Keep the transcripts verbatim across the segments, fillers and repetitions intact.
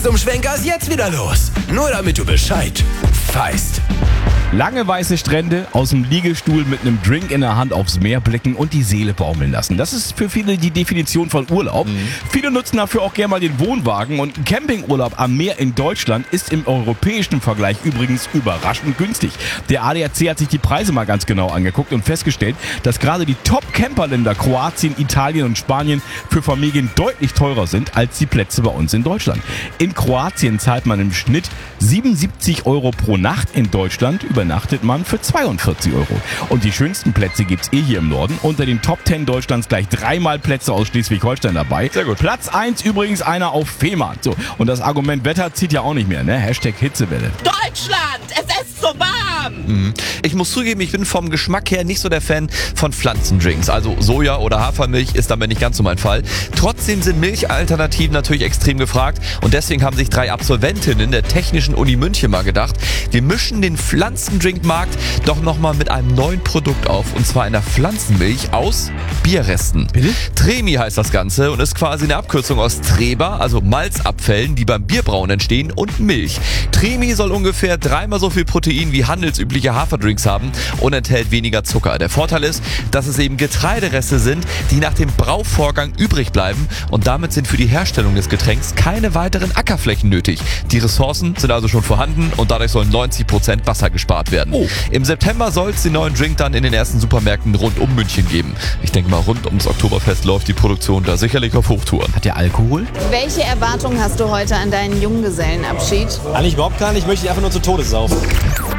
Zum Schwenker ist jetzt wieder los. Nur damit du Bescheid weißt. Lange weiße Strände, aus dem Liegestuhl mit einem Drink in der Hand aufs Meer blicken und die Seele baumeln lassen. Das ist für viele die Definition von Urlaub. Mhm. Viele nutzen dafür auch gerne mal den Wohnwagen und ein Campingurlaub am Meer in Deutschland ist im europäischen Vergleich übrigens überraschend günstig. Der A D A C hat sich die Preise mal ganz genau angeguckt und festgestellt, dass gerade die Top-Camperländer Kroatien, Italien und Spanien für Familien deutlich teurer sind als die Plätze bei uns in Deutschland. In Kroatien zahlt man im Schnitt siebenundsiebzig Euro pro Nacht, in Deutschland übernachtet man für zweiundvierzig Euro. Und die schönsten Plätze gibt's eh hier im Norden. Unter den Top zehn Deutschlands gleich dreimal Plätze aus Schleswig-Holstein dabei. Sehr gut. Platz eins übrigens einer auf Fehmarn. So, und das Argument Wetter zieht ja auch nicht mehr, ne? Hashtag Hitzewelle. Deutschland, es ist so warm! Mhm. Ich muss zugeben, ich bin vom Geschmack her nicht so der Fan von Pflanzendrinks. Also Soja oder Hafermilch ist damit nicht ganz so mein Fall. Trotzdem sind Milchalternativen natürlich extrem gefragt. Und deswegen haben sich drei Absolventinnen der Technischen Uni München mal gedacht, wir mischen den Pflanzendrinkmarkt doch nochmal mit einem neuen Produkt auf. Und zwar einer Pflanzenmilch aus Bierresten. Bitte? Tremi heißt das Ganze und ist quasi eine Abkürzung aus Treber, also Malzabfällen, die beim Bierbrauen entstehen, und Milch. Tremi soll ungefähr dreimal so viel Protein wie handelsübliche Haferdrinks haben und enthält weniger Zucker. Der Vorteil ist, dass es eben Getreidereste sind, die nach dem Brauvorgang übrig bleiben, und damit sind für die Herstellung des Getränks keine weiteren Ackerflächen nötig. Die Ressourcen sind also schon vorhanden und dadurch sollen neunzig Prozent Wasser gespart werden. Oh. Im September soll es den neuen Drink dann in den ersten Supermärkten rund um München geben. Ich denke mal, rund ums Oktoberfest läuft die Produktion da sicherlich auf Hochtouren. Hat der Alkohol? Welche Erwartungen hast du heute an deinen Junggesellenabschied? Eigentlich überhaupt gar nicht, ich möchte dich einfach nur zu Tode saufen.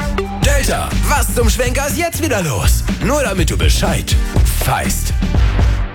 Delta, was zum Schwenker ist jetzt wieder los? Nur damit du Bescheid weißt.